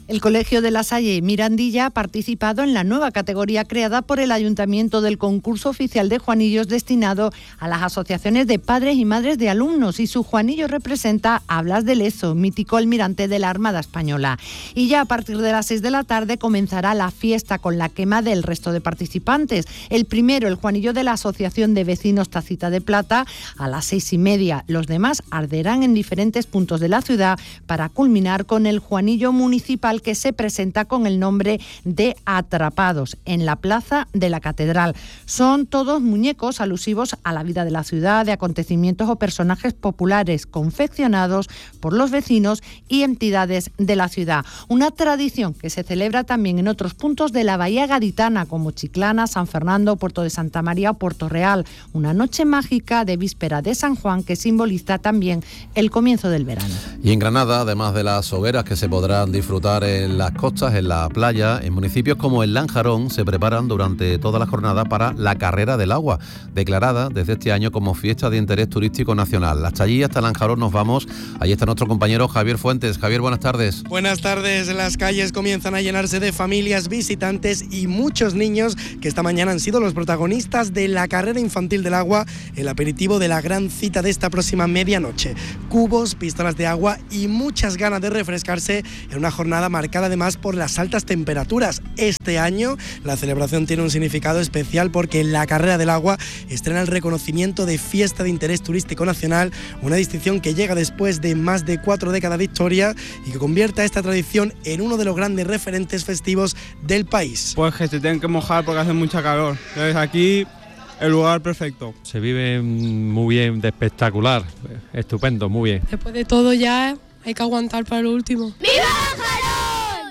El Colegio de La Salle Mirandilla ha participado en la nueva categoría creada por el Ayuntamiento del concurso oficial de Juanillos destinado a las asociaciones de padres y madres de alumnos, y su Juanillo representa a Blas de Lezo, mítico almirante de la Armada Española. Y ya a partir de las 6 de la tarde comenzará la fiesta con la quema del resto de participantes. El primero, el Juanillo de la Asociación de Vecinos Tacita de Plata, a las 6:30. Los demás arderán en diferentes puntos de la ciudad para culminar con el Juanillo municipal, que se presenta con el nombre de Atrapados en la Plaza de la Catedral. Son todos muñecos alusivos a la vida de la ciudad, de acontecimientos o personajes populares confeccionados por los vecinos y entidades de la ciudad. Una tradición que se celebra también en otros puntos de la Bahía Gaditana, como Chiclana, San Fernando, Puerto de Santa María o Puerto Real. Una noche mágica de víspera de San Juan que simboliza también el comienzo del verano. Y en Granada, además de las hogueras que se podrán disfrutar en las costas, en la playa, en municipios como el Lanjarón, se preparan durante toda la jornada para la Carrera del Agua, declarada desde este año como fiesta de interés turístico nacional. Hasta allí, hasta Lanjarón nos vamos. Ahí está nuestro compañero Javier Fuentes. Javier, buenas tardes. Buenas tardes. Las calles comienzan a llenarse de familias, visitantes y muchos niños que esta mañana han sido los protagonistas de la Carrera Infantil del Agua, el aperitivo de la gran cita de esta próxima medianoche. Cubos, pistolas de agua y muchas ganas de refrescarse en una jornada marcada además por las altas temperaturas. Este año la celebración tiene un significado especial porque la Carrera del Agua estrena el reconocimiento de Fiesta de Interés Turístico Nacional, una distinción que llega después de más de 4 décadas de historia y que convierte a esta tradición en uno de los grandes referentes festivos del país. Pues que se tienen que mojar porque hace mucha calor. Entonces aquí el lugar perfecto. Se vive muy bien, de espectacular, estupendo, muy bien. Después de todo ya hay que aguantar para lo último. ¡Viva Lanjarón!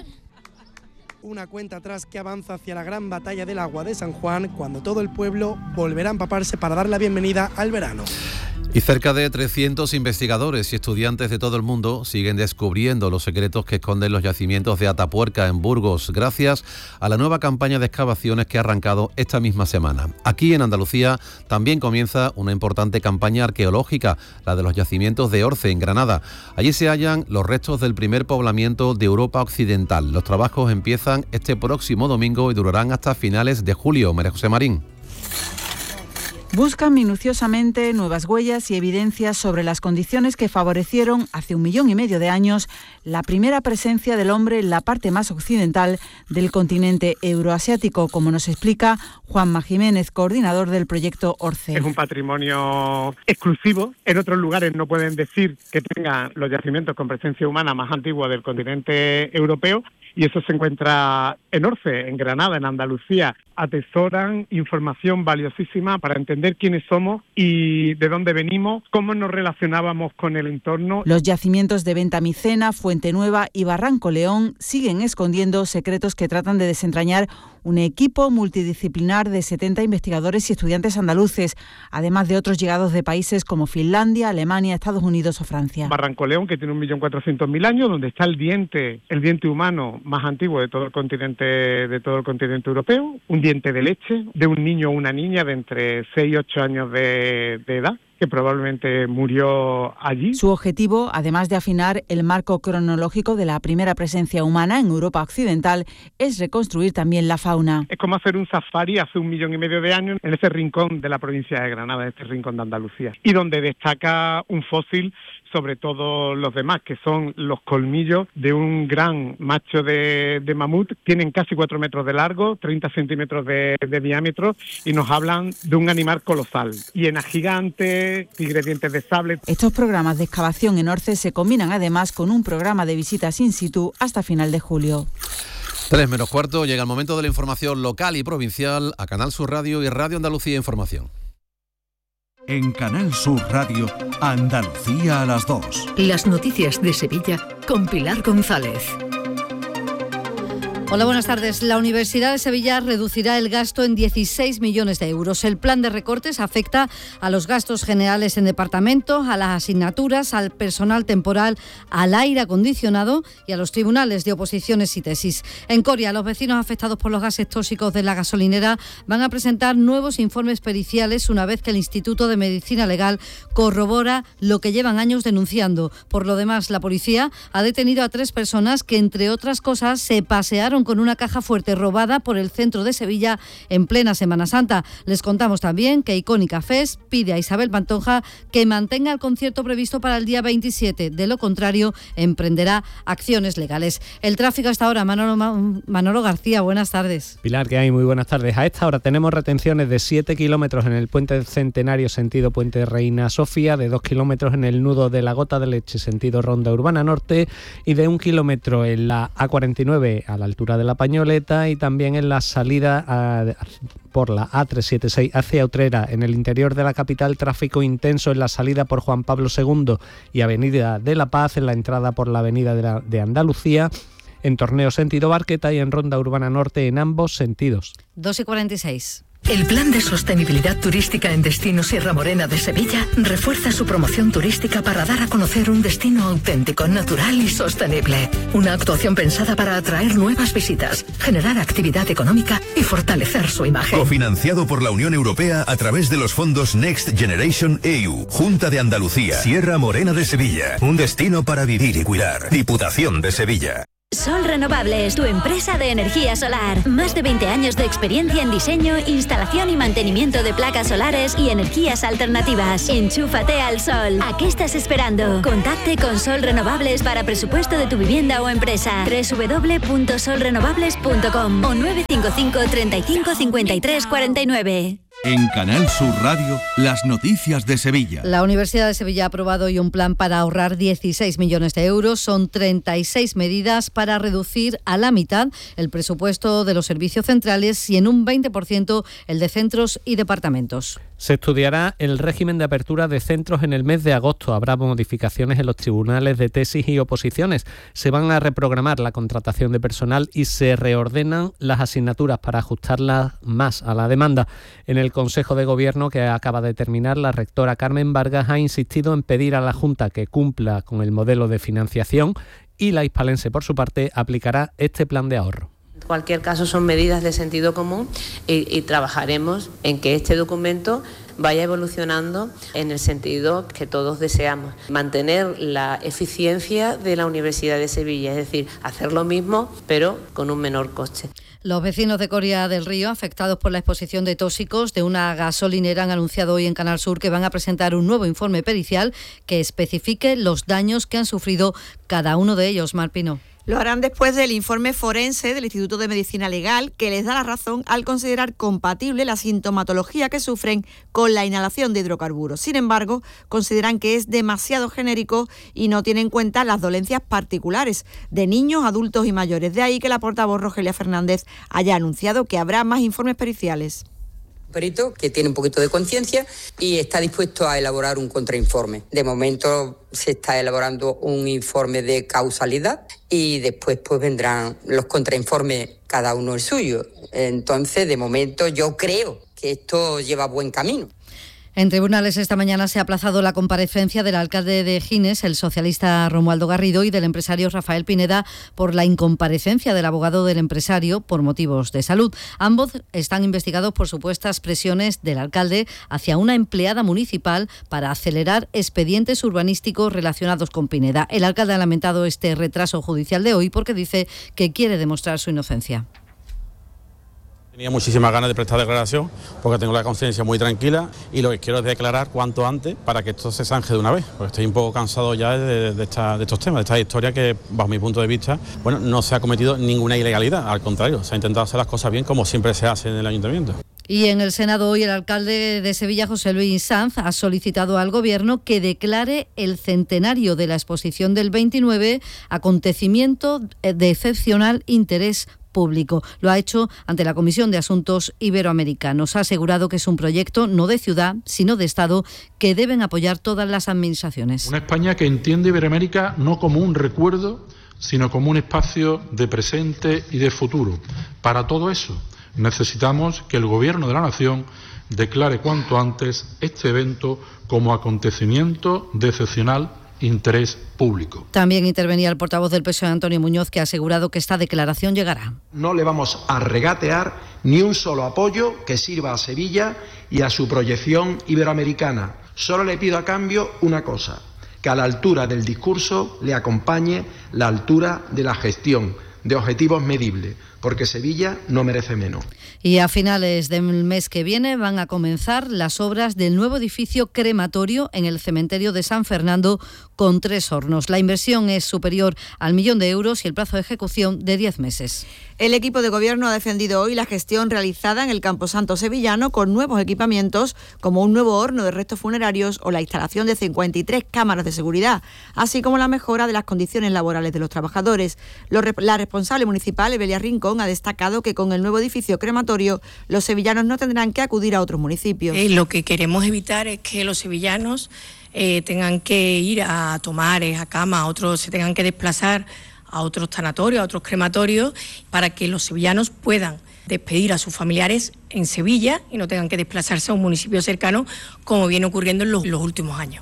Una cuenta atrás que avanza hacia la gran batalla del agua de San Juan, cuando todo el pueblo volverá a empaparse para dar la bienvenida al verano. Y cerca de 300 investigadores y estudiantes de todo el mundo siguen descubriendo los secretos que esconden los yacimientos de Atapuerca en Burgos, gracias a la nueva campaña de excavaciones que ha arrancado esta misma semana. Aquí en Andalucía también comienza una importante campaña arqueológica, la de los yacimientos de Orce, en Granada. Allí se hallan los restos del primer poblamiento de Europa Occidental. Los trabajos empiezan este próximo domingo y durarán hasta finales de julio. María José Marín. Buscan minuciosamente nuevas huellas y evidencias sobre las condiciones que favorecieron hace 1,5 millones de años la primera presencia del hombre en la parte más occidental del continente euroasiático, como nos explica Juanma Jiménez, coordinador del proyecto Orce. Es un patrimonio exclusivo. En otros lugares no pueden decir que tengan los yacimientos con presencia humana más antiguos del continente europeo, y eso se encuentra en Orce, en Granada, en Andalucía. Atesoran información valiosísima para entender quiénes somos y de dónde venimos, cómo nos relacionábamos con el entorno. Los yacimientos de Ventamicena, Fuente Nueva y Barranco León siguen escondiendo secretos que tratan de desentrañar un equipo multidisciplinar de 70 investigadores y estudiantes andaluces, además de otros llegados de países como Finlandia, Alemania, Estados Unidos o Francia. Barranco León, que tiene 1.400.000 años, donde está el diente humano más antiguo de todo el continente europeo, un diente de leche de un niño o una niña de entre 6 y 8 años de edad, que probablemente murió allí. Su objetivo, además de afinar el marco cronológico de la primera presencia humana en Europa Occidental, es reconstruir también la fauna. Es como hacer un safari hace 1,5 millones de años en ese rincón de la provincia de Granada, en este rincón de Andalucía, y donde destaca un fósil sobre todos los demás, que son los colmillos de un gran macho de mamut. Tienen casi 4 metros de largo, 30 centímetros de diámetro, y nos hablan de un animal colosal. Hiena gigante, tigre dientes de sable. Estos programas de excavación en Orce se combinan además con un programa de visitas in situ hasta final de julio. 3 menos cuarto, llega el momento de la información local y provincial a Canal Sur Radio y Radio Andalucía Información. En Canal Sur Radio, Andalucía a las 2. Las noticias de Sevilla con Pilar González. Hola, buenas tardes. La Universidad de Sevilla reducirá el gasto en 16 millones de euros. El plan de recortes afecta a los gastos generales en departamento, a las asignaturas, al personal temporal, al aire acondicionado y a los tribunales de oposiciones y tesis. En Coria, los vecinos afectados por los gases tóxicos de la gasolinera van a presentar nuevos informes periciales una vez que el Instituto de Medicina Legal corrobora lo que llevan años denunciando. Por lo demás, la policía ha detenido a 3 personas que, entre otras cosas, se pasearon con una caja fuerte robada por el centro de Sevilla en plena Semana Santa. Les contamos también que Icónica Fest pide a Isabel Pantoja que mantenga el concierto previsto para el día 27. De lo contrario, emprenderá acciones legales. El tráfico hasta ahora, Manolo García, buenas tardes. Pilar, ¿qué hay? Muy buenas tardes. A esta hora tenemos retenciones de 7 kilómetros en el puente Centenario sentido Puente Reina Sofía, de 2 kilómetros en el nudo de la Gota de Leche sentido Ronda Urbana Norte y de 1 kilómetro en la A49 a la altura de la Pañoleta y también en la salida por la A376 hacia Utrera. En el interior de la capital, tráfico intenso en la salida por Juan Pablo II y Avenida de la Paz, en la entrada por la Avenida de Andalucía, en Torneo sentido Barqueta y en Ronda Urbana Norte en ambos sentidos. 2:46. El Plan de Sostenibilidad Turística en Destino Sierra Morena de Sevilla refuerza su promoción turística para dar a conocer un destino auténtico, natural y sostenible. Una actuación pensada para atraer nuevas visitas, generar actividad económica y fortalecer su imagen. Cofinanciado por la Unión Europea a través de los fondos Next Generation EU, Junta de Andalucía, Sierra Morena de Sevilla. Un destino para vivir y cuidar. Diputación de Sevilla. Sol Renovables, tu empresa de energía solar. Más de 20 años de experiencia en diseño, instalación y mantenimiento de placas solares y energías alternativas. Enchúfate al sol. ¿A qué estás esperando? Contacte con Sol Renovables para presupuesto de tu vivienda o empresa. www.solrenovables.com o 955 35 53 49. En Canal Sur Radio, las noticias de Sevilla. La Universidad de Sevilla ha aprobado hoy un plan para ahorrar 16 millones de euros. Son 36 medidas para reducir a la mitad el presupuesto de los servicios centrales y en un 20% el de centros y departamentos. Se estudiará el régimen de apertura de centros en el mes de agosto. Habrá modificaciones en los tribunales de tesis y oposiciones. Se van a reprogramar la contratación de personal y se reordenan las asignaturas para ajustarlas más a la demanda. En el Consejo de Gobierno que acaba de terminar, la rectora Carmen Vargas ha insistido en pedir a la Junta que cumpla con el modelo de financiación y la hispalense, por su parte, aplicará este plan de ahorro. En cualquier caso, son medidas de sentido común y trabajaremos en que este documento vaya evolucionando en el sentido que todos deseamos. Mantener la eficiencia de la Universidad de Sevilla, es decir, hacer lo mismo pero con un menor coste. Los vecinos de Coria del Río, afectados por la exposición de tóxicos de una gasolinera, han anunciado hoy en Canal Sur que van a presentar un nuevo informe pericial que especifique los daños que han sufrido cada uno de ellos. Mar Pino. Lo harán después del informe forense del Instituto de Medicina Legal, que les da la razón al considerar compatible la sintomatología que sufren con la inhalación de hidrocarburos. Sin embargo, consideran que es demasiado genérico y no tiene en cuenta las dolencias particulares de niños, adultos y mayores. De ahí que la portavoz Rogelia Fernández haya anunciado que habrá más informes periciales. Perito que tiene un poquito de conciencia y está dispuesto a elaborar un contrainforme. De momento se está elaborando un informe de causalidad y después pues vendrán los contrainformes, cada uno el suyo. Entonces, de momento yo creo que esto lleva buen camino. En tribunales esta mañana se ha aplazado la comparecencia del alcalde de Gines, el socialista Romualdo Garrido, y del empresario Rafael Pineda por la incomparecencia del abogado del empresario por motivos de salud. Ambos están investigados por supuestas presiones del alcalde hacia una empleada municipal para acelerar expedientes urbanísticos relacionados con Pineda. El alcalde ha lamentado este retraso judicial de hoy porque dice que quiere demostrar su inocencia. Tenía muchísimas ganas de prestar declaración porque tengo la conciencia muy tranquila y lo que quiero es declarar cuanto antes para que esto se zanje de una vez, porque estoy un poco cansado ya de estos temas, de esta historia que, bajo mi punto de vista, bueno, no se ha cometido ninguna ilegalidad, al contrario, se ha intentado hacer las cosas bien como siempre se hace en el ayuntamiento. Y en el Senado hoy el alcalde de Sevilla, José Luis Sanz, ha solicitado al Gobierno que declare el centenario de la exposición del 29 acontecimiento de excepcional interés público. Lo ha hecho ante la Comisión de Asuntos Iberoamericanos. Ha asegurado que es un proyecto no de ciudad, sino de Estado, que deben apoyar todas las administraciones. Una España que entiende Iberoamérica no como un recuerdo sino como un espacio de presente y de futuro. Para todo eso necesitamos que el Gobierno de la Nación declare cuanto antes este evento como acontecimiento de excepcional interés público. También intervenía el portavoz del PSOE, Antonio Muñoz, que ha asegurado que esta declaración llegará. No le vamos a regatear ni un solo apoyo que sirva a Sevilla y a su proyección iberoamericana. Solo le pido a cambio una cosa, que a la altura del discurso le acompañe la altura de la gestión, de objetivos medibles, porque Sevilla no merece menos. Y a finales del mes que viene van a comenzar las obras del nuevo edificio crematorio en el cementerio de San Fernando con 3 hornos. La inversión es superior al 1 millón de euros y el plazo de ejecución de 10 meses. El equipo de gobierno ha defendido hoy la gestión realizada en el Camposanto sevillano con nuevos equipamientos como un nuevo horno de restos funerarios o la instalación de 53 cámaras de seguridad, así como la mejora de las condiciones laborales de los trabajadores. La responsable municipal, Evelia Rincón, ha destacado que con el nuevo edificio crematorio los sevillanos no tendrán que acudir a otros municipios. Lo que queremos evitar es que los sevillanos tengan que ir a tomar a cama, otros se tengan que desplazar a otros tanatorios, a otros crematorios, para que los sevillanos puedan despedir a sus familiares en Sevilla y no tengan que desplazarse a un municipio cercano, como viene ocurriendo en los últimos años.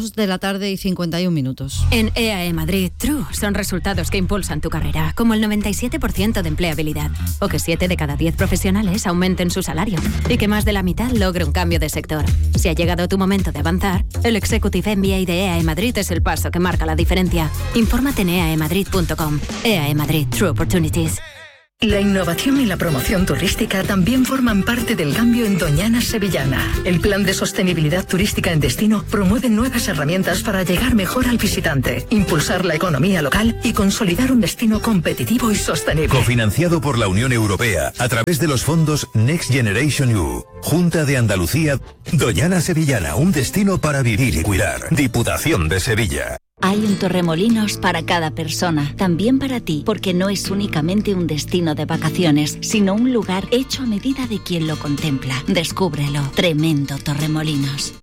2:51 p.m. En EAE Madrid, True son resultados que impulsan tu carrera, como el 97% de empleabilidad, o que 7 de cada 10 profesionales aumenten su salario, y que más de la mitad logre un cambio de sector. Si ha llegado tu momento de avanzar, el Executive MBA de EAE Madrid es el paso que marca la diferencia. Infórmate en eaemadrid.com. EAE Madrid, True Opportunities. La innovación y la promoción turística también forman parte del cambio en Doñana Sevillana. El Plan de Sostenibilidad Turística en Destino promueve nuevas herramientas para llegar mejor al visitante, impulsar la economía local y consolidar un destino competitivo y sostenible. Cofinanciado por la Unión Europea a través de los fondos Next Generation EU. Junta de Andalucía. Doñana Sevillana, un destino para vivir y cuidar. Diputación de Sevilla. Hay un Torremolinos para cada persona, también para ti, porque no es únicamente un destino de vacaciones, sino un lugar hecho a medida de quien lo contempla. Descúbrelo. Tremendo Torremolinos.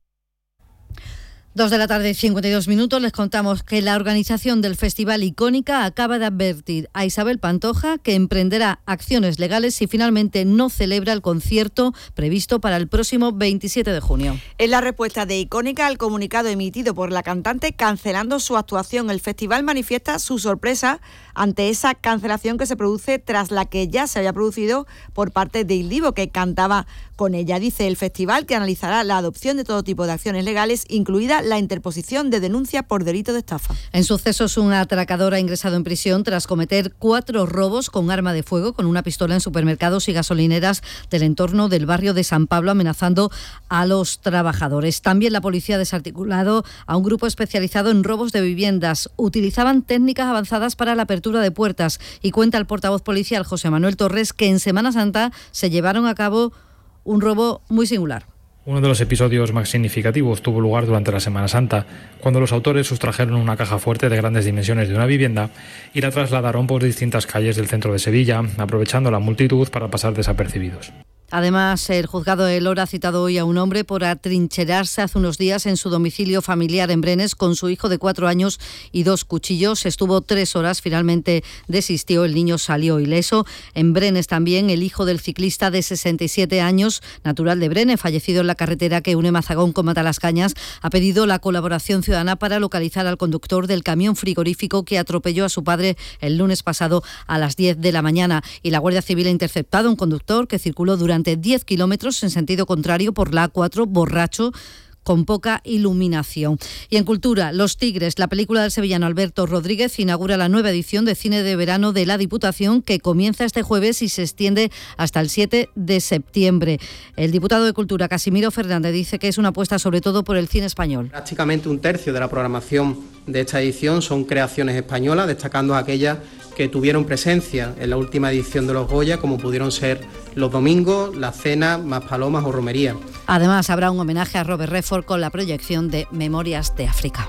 2:52 p.m. Les contamos que la organización del Festival Icónica acaba de advertir a Isabel Pantoja que emprenderá acciones legales si finalmente no celebra el concierto previsto para el próximo 27 de junio. Es la respuesta de Icónica al comunicado emitido por la cantante cancelando su actuación. El festival manifiesta su sorpresa ante esa cancelación que se produce tras la que ya se había producido por parte de Il Divo, que cantaba con ella. Dice el festival que analizará la adopción de todo tipo de acciones legales, incluida la interposición de denuncia por delito de estafa. En sucesos, un atracador ha ingresado en prisión tras cometer 4 robos con arma de fuego con una pistola en supermercados y gasolineras del entorno del barrio de San Pablo, amenazando a los trabajadores. También la policía ha desarticulado a un grupo especializado en robos de viviendas. Utilizaban técnicas avanzadas para la apertura de puertas y cuenta el portavoz policial José Manuel Torres que en Semana Santa se llevaron a cabo un robo muy singular. Uno de los episodios más significativos tuvo lugar durante la Semana Santa, cuando los autores sustrajeron una caja fuerte de grandes dimensiones de una vivienda y la trasladaron por distintas calles del centro de Sevilla, aprovechando la multitud para pasar desapercibidos. Además, el juzgado de Lora ha citado hoy a un hombre por atrincherarse hace unos días en su domicilio familiar en Brenes con su hijo de 4 años y 2 cuchillos. Estuvo 3 horas, finalmente desistió, el niño salió ileso. En Brenes también el hijo del ciclista de 67 años, natural de Brenes, fallecido en la carretera que une Mazagón con Matalascañas, ha pedido la colaboración ciudadana para localizar al conductor del camión frigorífico que atropelló a su padre el lunes pasado a las 10 de la mañana. Y la Guardia Civil ha interceptado a un conductor que circuló durante 10 kilómetros en sentido contrario por la A4, borracho, con poca iluminación. Y en cultura, Los Tigres, la película del sevillano Alberto Rodríguez, inaugura la nueva edición de cine de verano de la Diputación, que comienza este jueves y se extiende hasta el 7 de septiembre. El diputado de Cultura, Casimiro Fernández, dice que es una apuesta sobre todo por el cine español. Prácticamente 1/3 de la programación de esta edición son creaciones españolas, destacando aquellas que tuvieron presencia en la última edición de los Goya, como pudieron ser Los Domingos, La Cena, Maspalomas o Romería. Además, habrá un homenaje a Robert Redford con la proyección de Memorias de África.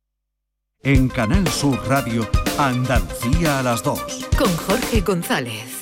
En Canal Sur Radio, Andalucía a las 2. Con Jorge González.